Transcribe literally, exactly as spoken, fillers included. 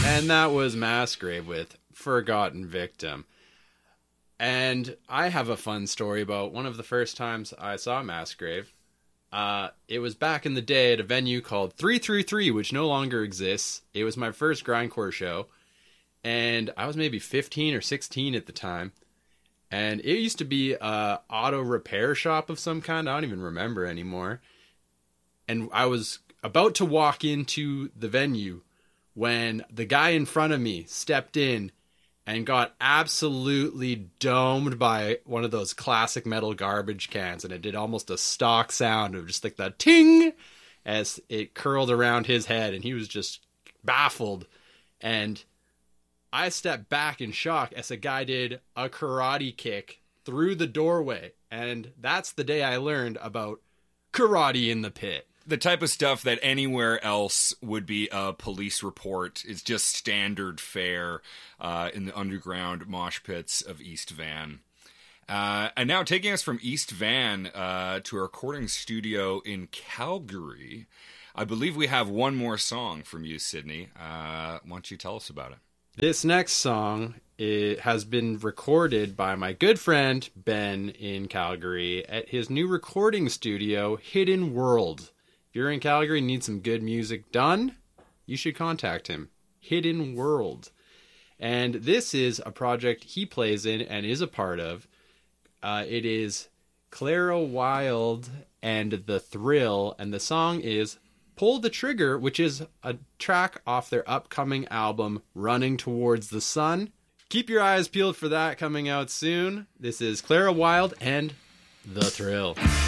And that was Massgrave with Forgotten Victim. And I have a fun story about one of the first times I saw Massgrave. Uh, it was back in the day at a venue called three three three, which no longer exists. It was my first grindcore show. And I was maybe fifteen or sixteen at the time. And it used to be a auto repair shop of some kind. I don't even remember anymore. And I was about to walk into the venue when the guy in front of me stepped in and got absolutely domed by one of those classic metal garbage cans. And it did almost a stock sound of just like that ting as it curled around his head. And he was just baffled. And I stepped back in shock as a guy did a karate kick through the doorway. And that's the day I learned about karate in the pit. The type of stuff that anywhere else would be a police report is just standard fare uh, in the underground mosh pits of East Van. Uh, and now taking us from East Van uh, to a recording studio in Calgary, I believe we have one more song from you, Sydney. Uh, why don't you tell us about it? This next song it has been recorded by my good friend Ben in Calgary at his new recording studio, Hidden World. If you're in Calgary and need some good music done, you should contact him. Hidden World. And this is a project he plays in and is a part of. Uh, it is Clara Wild and The Thrill, and the song is Pull the Trigger, which is a track off their upcoming album, Running Towards the Sun. Keep your eyes peeled for that coming out soon. This is Clara Wild and The Thrill.